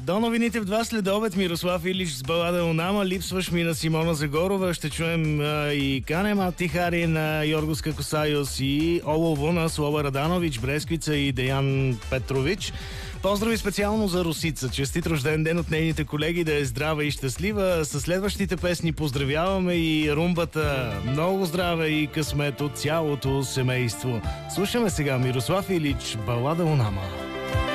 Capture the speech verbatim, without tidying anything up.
До новините в два следобед. Мирослав Илич с балада "Унама", липсваш ми на Симона Загорова. Ще чуем а, и Канема Тихари на Йоргос Какосайос и Олово на Слава Раданович, Бресквица и Деян Петрович. Поздрави специално за Русица. Честит рожден ден от нейните колеги, да е здрава и щастлива. Със следващите песни поздравяваме и румбата. Много здраве и късмет от цялото семейство. Слушаме сега Мирослав Илич, балада "Унама".